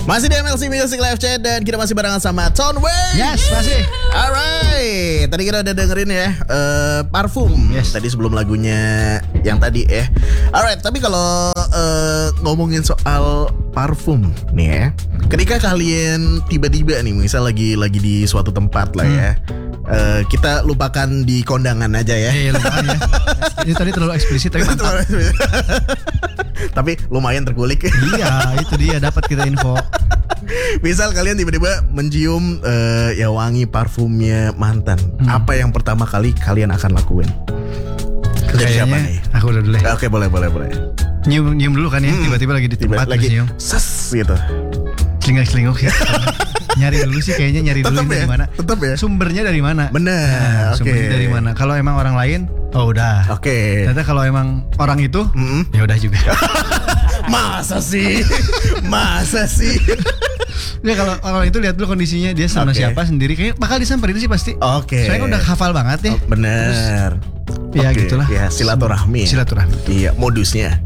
Masih di MLC Music Live Chat dan kita masih barengan sama Tonway. Yes, masih. Alright, tadi kita udah dengerin ya Parfum. Yes. Tadi sebelum lagunya yang tadi ya. Alright, tapi kalau ngomongin soal parfum nih ya, ketika kalian tiba-tiba nih misal lagi di suatu tempat lah ya, kita lupakan di kondangan aja ya. Iya, lupakan ya. Ini tadi terlalu eksplisit tapi mantap. Tapi lumayan terkulik. Iya, itu dia dapat kita info. Misal kalian tiba-tiba mencium ya wangi parfumnya mantan, apa yang pertama kali kalian akan lakuin? Dari siapa nih? Aku udah dulu ya. Oke, boleh. Nyium dulu kan ya, tiba-tiba lagi di tempat lagi nyium. ses gitu. Celingak-celinguk ya. Nyari dulu sih kayaknya Tetep dari ya? mana. Tetep ya? Sumbernya dari mana? Benar. Oke. Sumbernya dari mana? Kalau emang orang lain, oh udah. Oke. Ternyata kalau emang orang itu, ya udah juga. Masa sih? Ya kalau orang itu lihat dulu kondisinya dia sama Oke. siapa sendiri, kayak bakal disamperin sih pasti. Oke. Soalnya kan udah hafal banget ya. Bener. Ya Oke, gitulah. Ya silaturahmi. Silaturahmi. Iya, modusnya.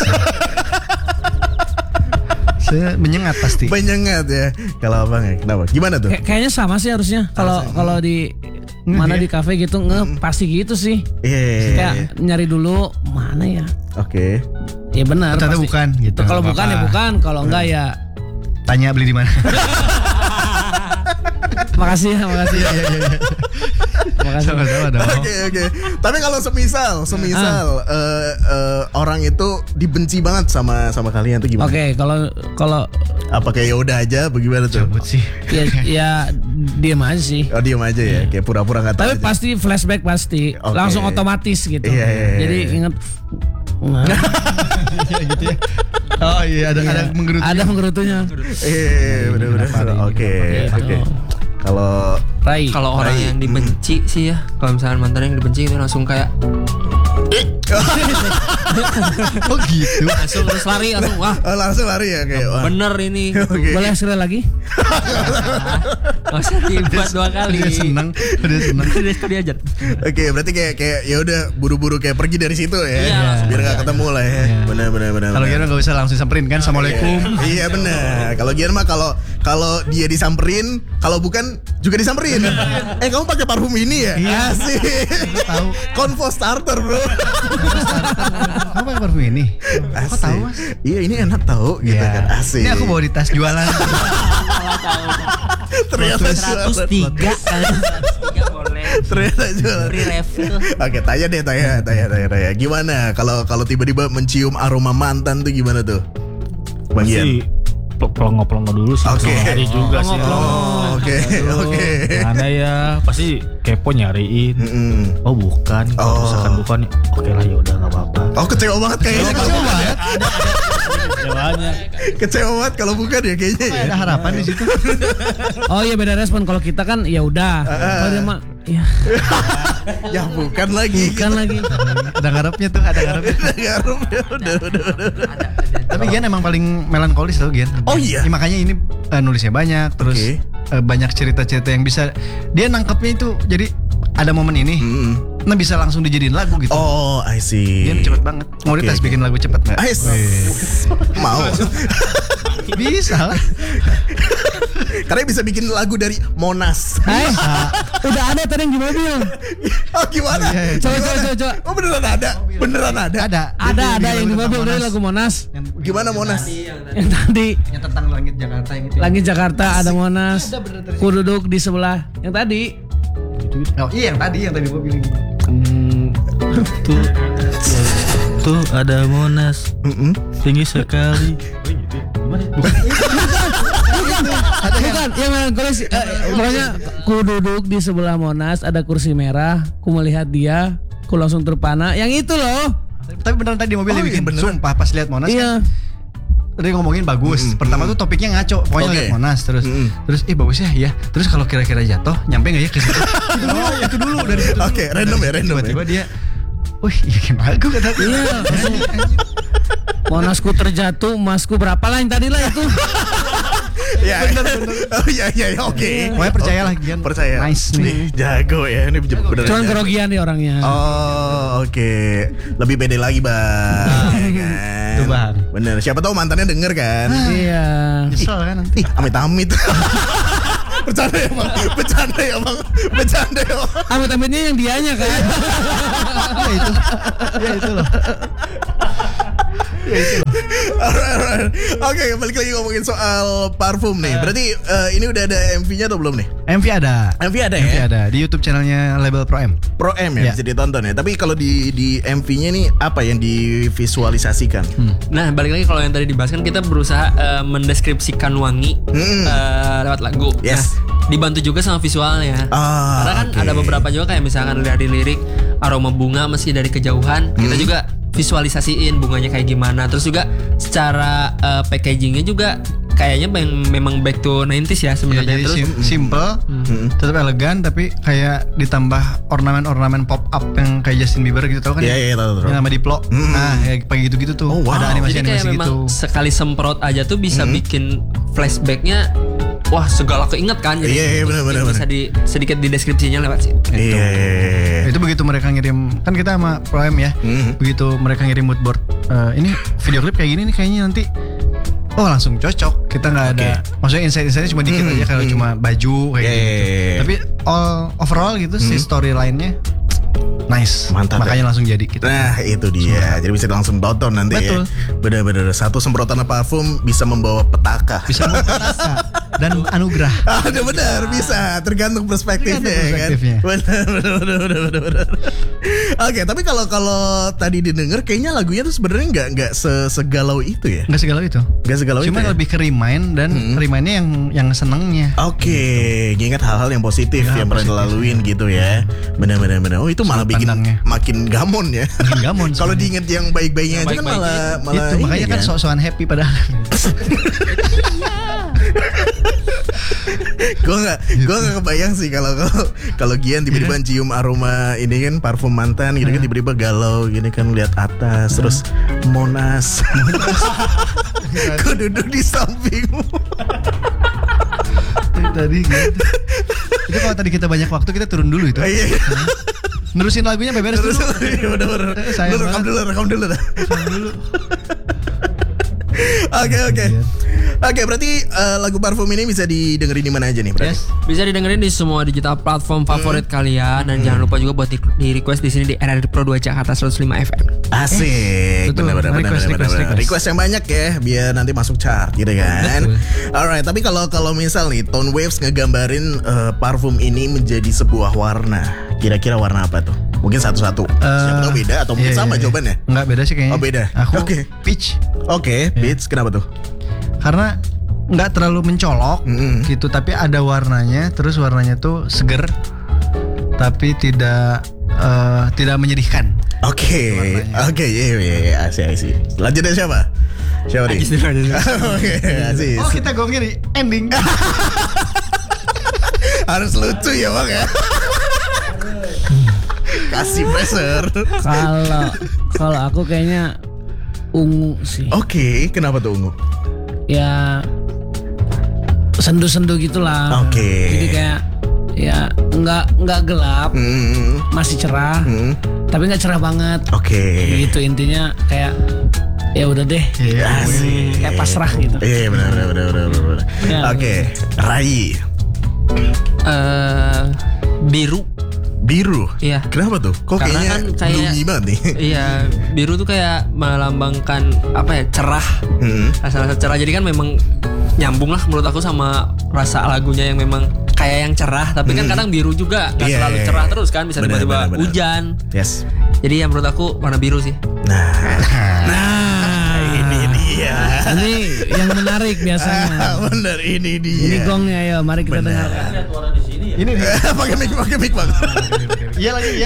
Saya menyengat pasti. Menyengat ya. Kalau abang ya, kenapa? Gimana tuh? Kayaknya sama sih harusnya. Kalau di mana di kafe gitu pasti gitu sih. Iya. Kayak nyari dulu mana ya. Oke. Ya benar. Ternyata pasti. bukan gitu. Kalau Nggak bukan ya apa-apa. bukan. Kalau enggak ya. Tanya beli di mana. Makasih ya. Makasih. Sama-sama dong. Oke. Tapi kalau semisal orang itu dibenci banget sama kalian tuh gimana? Oke, kalau Apa kayak ya udah aja bagaimana tuh? Cabut sih. ya diem aja sih. Oh, diem aja ya, kayak pura-pura nggak tahu Tapi aja. pasti flashback pasti. Oke. Langsung otomatis gitu. Iya. Jadi inget Gitu ya. Oh iya ada menggerutu. ada menggerutunya. Bener-bener. Oke. Kalau Rai. Kalau orang yang dibenci sih ya, kalau misalnya mantan yang dibenci itu langsung kayak Oh gitu. langsung terus lari langsung wah langsung lari ya kayak wah. bener ini. Oke. Boleh sekali lagi? Gak usah dibuat dua kali. Dia seneng. Dia diajar. Oke, berarti kayak ya udah buru-buru kayak pergi dari situ ya. Iya, langsung Biar nggak ketemu lah ya. Benar. Kalau Gian nggak usah langsung samperin kan. Assalamualaikum. Iya benar. Kalau Gian mah kalau dia disamperin, kalau bukan juga disamperin. Kamu pakai parfum ini ya? Iya. Asik. Tahu. Convo starter, bro. Kamu pakai parfum ini? Kok tahu mas? Iya, ini enak tahu gitu Iya. kan. Asik. Ini aku bawa di tas jualan. Ternyata 103 kan. 103 boleh. Ternyata jualan. Free refill. Oke, tanya. Gimana kalau tiba-tiba mencium aroma mantan tuh gimana tuh? Bang Gian? Masih pelongo-pelongo dulu sih. Oke. Nyari juga sih. Oh, oke. Mana ya pasti kepo nyariin. Mm-mm. Oh bukan. Kalau misalkan bukan, oke lah ya udah nggak apa-apa. Oh, kecewa banget kayaknya kalau bukan ya. Jawabnya. Kecewa banget kalau bukan ya kayaknya ya. Ada harapan di situ. Oh iya beda respon. Kalau kita kan ya udah. Kalau dia mah ya Ya bukan lagi. bukan lagi. Ada ngarepnya tuh. Garum ya udah. Tapi Gian emang paling melankolis loh Gian. Oh iya? Ya, makanya ini nulisnya banyak. Terus banyak cerita-cerita yang bisa dia nangkepnya itu. Jadi ada momen ini. Nah bisa langsung dijadiin lagu gitu. Oh, I see. Gian cepet banget. Mau dites Oke. bikin lagu cepet gak? Mau. Bisa lah. Karena bisa bikin lagu dari Monas. Udah ada tadi yang di mobil. Oh, gimana? Oh, iya. Coba. Oh, beneran ada. Ada yang di mobil dari lagu Monas. Gimana Monas? Yang tadi Yang tentang langit Jakarta yang itu. Langit Jakarta ada Monas. Ku duduk di sebelah. Yang tadi. Oh iya yang tadi gue bilang. Tuh ada Monas. Tinggi sekali. Bukan yang melankolis. Pokoknya ku duduk di sebelah Monas ada kursi merah. Ku melihat dia. Ku langsung terpana. Yang itu loh. Tapi beneran tadi di mobil dia iya, bikin. beneran. Sumpah pas lihat Monas Iya. kan. Dia ngomongin bagus. Pertama tuh topiknya ngaco. Pokoknya Oke. lihat Monas terus. Terus bagus ya. Terus kalau kira-kira jatuh nyampe nggak ya ke situ? Itu dulu dari situ. Oke, random ya. Tiba-tiba dia, wih, bikin lagu kata dia. Iya. Monasku terjatuh, emasku berapa lah yang tadi lah itu. Ya, oh iya, oke. Pokoknya percayalah Gian. Percaya. Nice nih. Jago ya, ini bener. Cuman kerogian nih orangnya. Oh, oke. Lebih pede lagi, Bang. Ya kan? Itu, Bang. Bener. Siapa tahu mantannya denger kan? Iya. Nyesel kan nanti. Amit-amit. Bercanda ya, Bang. Bercanda ya, Bang. Amit-amitnya yang dianya kan. Ya itu loh. Alright. Oke, balik lagi ngomongin soal parfum nih. Berarti ini udah ada MV-nya atau belum nih? MV ada. MV ada MV ya? ada di YouTube channelnya label Pro M. Pro M ya, Ya. bisa ditonton ya. Tapi kalau di MV-nya nih apa yang divisualisasikan? Nah, balik lagi kalau yang tadi dibahas kan kita berusaha mendeskripsikan wangi lewat lagu. Yes. Nah, dibantu juga sama visualnya. Karena kan oke. ada beberapa juga kayak misalkan dari lirik aroma bunga meski dari kejauhan, kita juga visualisasiin bunganya kayak gimana. Terus juga secara packagingnya juga kayaknya memang back to 90s ya Ya, sebenarnya. jadi Terus simple, tetap elegan, tapi kayak ditambah ornamen-ornamen pop up yang kayak Justin Bieber gitu, tau kan? Iya, tahu. Yang nama Diplo. Nah, kayak gitu-gitu tuh. Oh, wow. Ada jadi kayak animasi-animasi memang gitu. sekali semprot aja tuh bisa bikin flashbacknya. Wah, segala keinget kan. Jadi Iya, benar. bisa sedikit di deskripsinya lewat sih. Iya. Itu begitu mereka ngirim, kan kita sama Pro M ya. Begitu mereka ngirim mood board, ini video klip kayak gini nih kayaknya nanti. Oh, langsung cocok. Kita nggak ada, maksudnya insight-insightnya cuma dikit aja kalau cuma baju kayak gitu. Tapi overall gitu si storyline-nya nice. Mantap, Makanya langsung jadi gitu. Nah, itu dia. Jadi bisa langsung tonton nanti Betul. ya. Bener-bener satu semprotan parfum bisa membawa petaka. Bisa memperkasa dan anugerah. Ada benar bisa tergantung perspektifnya, Tergantung perspektifnya. kan. Benar. Oke, tapi kalau tadi didengar kayaknya lagunya tuh sebenarnya nggak segalau itu ya. Nggak segalau itu. Nggak segalau Cuma itu. Ya? lebih ke remind dan remind-nya yang senengnya. Oke, ingat hal-hal yang positif Ya, yang pernah dilaluin gitu ya. Benar. Oh, itu malah Sudut bikin pandangnya. makin gamon ya. Makin gamon Kalau sebenarnya. diinget yang baik-baiknya aja kan Baik-baiknya. malah Itu makanya ini kan sok-sokan happy padahal. gue nggak kebayang sih kalau Gian tiba-tiba cium aroma ini kan parfum mantan gitu kan tiba-tiba galau gini kan lihat atas terus Monas. Gue duduk di sampingmu. Tadi gitu. Itu kalau tadi kita banyak waktu kita turun dulu itu. Iya. Nerusin lagunya beres dulu. Bener. Sayang Lu rekam dulu dah. dulu. Oke, berarti lagu parfum ini bisa didengerin di mana aja nih, berarti? Yes. Bisa didengerin di semua digital platform favorit kalian dan jangan lupa juga buat di request di sini di RRI Pro 2 Jakarta 105 FM. Asik, betul. benar. Request. Request yang banyak ya, biar nanti masuk chart gitu kan. Alright, tapi kalau misal nih Tone Waves ngegambarin parfum ini menjadi sebuah warna, kira-kira warna apa tuh? Mungkin satu-satu. Siapa tahu beda atau mungkin sama jawabannya? Enggak beda sih kayaknya. Oh, beda. Aku Oke. peach. Oke, Beats, kenapa tuh? Karena nggak terlalu mencolok gitu, tapi ada warnanya. Terus warnanya tuh seger, tapi tidak menyedihkan. Oke, iya, asik. Selanjutnya siapa? Siapa nih? Oke, asik. Oh, kita gongnya di ending. Harus lucu ya bang ya. Kasih pressure. Kalau aku kayaknya ungu sih. Oke, kenapa tuh ungu? Ya sendu-sendu gitulah. Oke. Jadi kayak ya nggak gelap, masih cerah, tapi nggak cerah banget. Oke. Gitu intinya kayak ya udah deh. Iya. Asik. Kayak pasrah gitu. Iya benar. Ya, Oke, Rai. Biru. Biru. Iya. Kenapa tuh? Kok Karena kayaknya kan kayak- gloomy banget nih? Iya, biru tuh kayak melambangkan apa ya, cerah. Rasa cerah. Jadi kan memang nyambung lah menurut aku sama rasa lagunya yang memang kayak yang cerah. Tapi kan kadang biru juga nggak Iya, selalu iya, cerah iya. terus kan, bisa Benar, tiba-tiba benar. hujan. Yes. Jadi ya menurut aku warna biru sih. Nah, ini dia. Ini yang menarik biasanya. Bener, ini dia. Ini gongnya, ayo mari kita dengar. Ini nih. pakai mic bang. Iya lagi ya.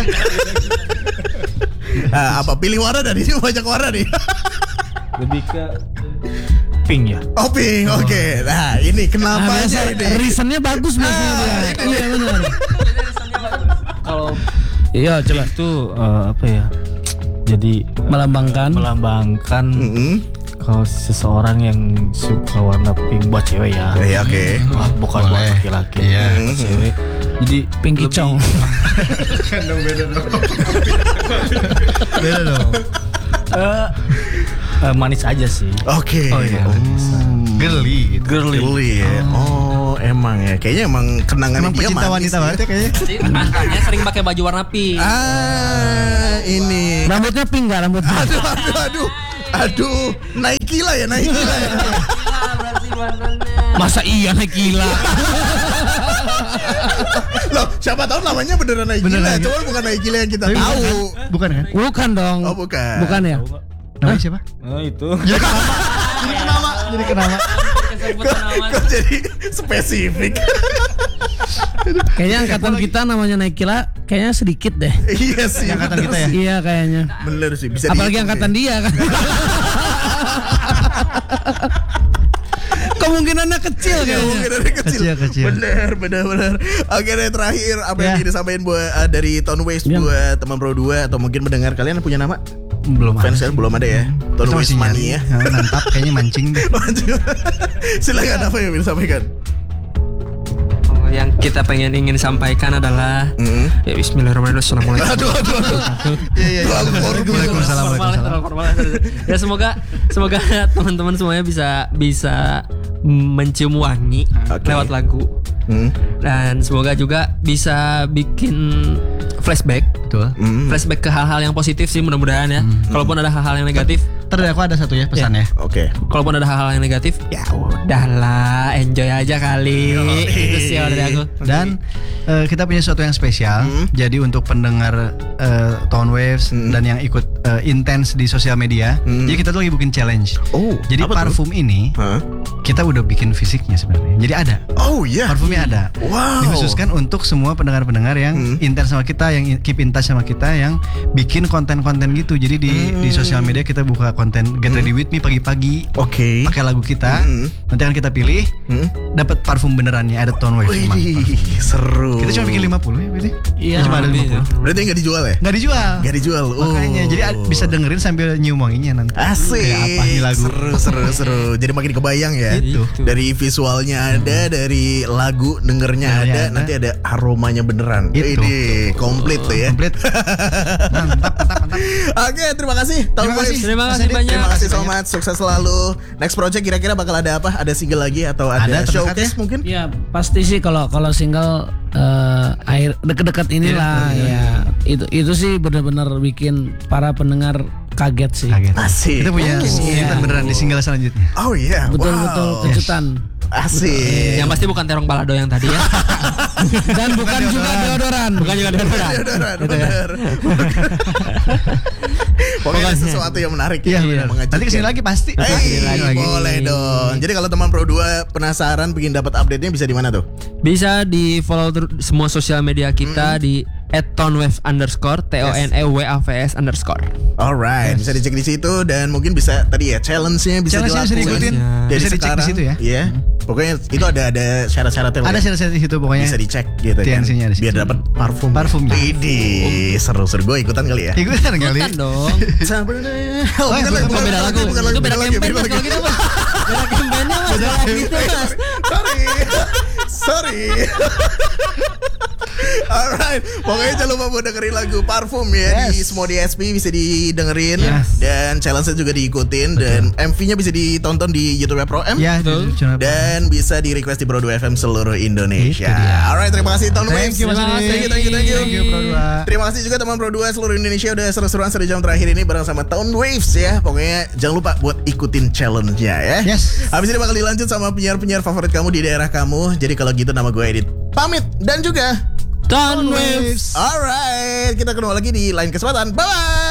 Apa pilih warna dari sini banyak warna nih. Lebih ke pink ya. Oh pink, oke. Nah ini kenapa aja ini? Reasonnya bagus biasanya dia. Iya benar. Kalau Iya coba. itu apa ya? Jadi Melambangkan. melambangkan Kalau seseorang yang suka warna pink buat cewek ya. Ya, oke. Bukan buat Boleh. laki-laki. Iya. Buat cewek. Jadi Pink Icong. Beda dong. manis aja sih. Oke. Oh iya. Girly gitu. Girly ya. Oh, emang ya. Kayaknya emang kenangannya Emang dia pecinta manis wanita ya. banget ya kayaknya. Mantannya sering pakai baju warna pink. Ini. Rambutnya pink gak rambutnya? Aduh, Nike lah ya. Masa iya naik gila? Loh, siapa tahu namanya beneran Nike Beneran lah. gitu. Cuman bukan Nike lah yang kita Tapi tahu. Bukan kan? Bukan dong. Oh, bukan. Bukan ya? Namanya siapa? Oh itu. Jadi kenapa? Kok jadi spesifik? Kayaknya angkatan kita namanya naik gila kayaknya sedikit deh. Iya sih. Angkatan kita ya. Iya kayaknya. Bener sih. Bisa Apalagi dihitung angkatan ya. dia kan. Kemungkinannya kecil Ya, kayaknya. mungkin dari kecil. Kecil. Bener. Oke deh, terakhir apa yang Ya. ingin disampaikan buat dari Tone Waves Ya. buat teman Pro 2 atau mungkin mendengar kalian punya nama? Belum Fans ada. kalian belum ada ya? Tone Kita Waves masih nyari Mania. ya. Mantap kayaknya mancing deh. Silakan apa yang ingin disampaikan? Oh, yang kita ingin sampaikan adalah ya Bismillahirrahmanirrahim. Assalamualaikum. Aduh. Iya. Waalaikumsalam. Formal. Ya semoga teman-teman semuanya bisa mencium wangi Oke. lewat lagu. Dan semoga juga bisa bikin flashback Betul. flashback ke hal-hal yang positif sih mudah-mudahan ya. Kalaupun ada hal-hal yang negatif, Ntar dari aku ada satu ya pesan ya. Oke. kalaupun ada hal-hal yang negatif, ya udahlah, enjoy aja kali. Itu sih kalau dari aku. Dan kita punya sesuatu yang spesial. Jadi untuk pendengar Tone Waves dan yang ikut intens di sosial media, jadi kita tuh lagi bikin challenge. Oh, Jadi apa tuh? parfum ini Hah? kita udah bikin fisiknya sebenarnya. Jadi ada. Oh iya. Parfumnya ada. Wow. Dikhususkan untuk semua pendengar-pendengar yang intens sama kita, yang keep in touch sama kita, yang bikin konten-konten gitu. Jadi di sosial media kita buka konten Get Ready With Me pagi-pagi. Oke. Pakai lagu kita. Nanti akan kita pilih. Dapat parfum benerannya, ada Tone Waves. emang. Wih, seru. Kita cuma bikin 50 ya berarti. Iya. Cuma ada 50. Berarti nggak dijual ya? Nggak dijual. Nggak dijual. Oh. Makanya jadi bisa dengerin sambil nyium wanginya nanti. Asik. Kayak apa nih lagu? Seru. Jadi makin kebayang ya. Itu. Dari visualnya ada, dari lagu dengernya Dengernya ada, ada. nanti ada aromanya beneran. Itu. Ini komplit tuh ya. Komplit. Mantap. Oke, terima kasih. Tone Terima kasih. Waves. Terima kasih banyak. Terima kasih so much. Sukses selalu. Next project kira-kira bakal ada apa? Ada single lagi atau ada Ada, terdekat showcase ya? mungkin? Ya pasti sih kalau single akhir deket-deket inilah ya itu sih benar-benar bikin para pendengar kaget sih. Kaget. Asik. Kita punya kejutan beneran di single selanjutnya. Oh iya. Betul-betul Wow. kejutan. Asik. Yang pasti bukan terong balado yang tadi ya. Dan bukan juga deodoran. Bukan juga deodoran. Bener. Pokoknya ada sesuatu yang menarik Iya ya, benar. mengejutkan. Nanti kesini lagi pasti. Hey, Lagi. boleh dong. Jadi kalau teman Pro 2 penasaran pengen dapat update-nya bisa di mana tuh? Bisa di follow semua sosial media kita di @tonewave_, TONEWAVS_. Alright, bisa dicek di situ dan mungkin bisa tadi ya challenge-nya bisa Challenge-nya bisa dilakukan. diikutin. Dari Bisa dicek di sekarang, situ ya. Iya. Pokoknya itu ada syarat-syaratnya. Ada syarat-syarat di situ pokoknya. bisa dicek gitu kan. TNC-nya ada di Biar situ. dapat parfum. Parfumnya. Idi, seru-seru gue ikutan kali ya. Ikutan kali. Bukan dong. Oh, bukan lagi, Bukan beda lagu. bukan Itu beda lagi, campaign mas kalau gitu mas. Beda campaignnya mas. Kalau gitu mas. Sorry. Alright, pokoknya jangan lupa buat dengerin lagu Parfum ya di semua DSP bisa didengerin dan challenge-nya juga diikutin dan MV-nya bisa ditonton di YouTube Pro M Ya, Betul. dan bisa di request di Pro 2 FM seluruh Indonesia. Itu dia. Alright, terima kasih Tone Waves. Thank you Mas Terima Adi. kasih. Thank you. Thank you Pro 2. Terima kasih juga teman Pro 2 seluruh Indonesia udah seru-seruan 1 jam terakhir ini bareng sama Tone Waves ya. Pokoknya jangan lupa buat ikutin challenge-nya ya. Yes. Habis ini bakal dilanjut sama penyiar-penyiar favorit kamu di daerah kamu. Jadi kalau gitu nama gue Edit pamit dan juga Tone Waves. Alright, kita ketemu lagi di lain kesempatan. Bye bye.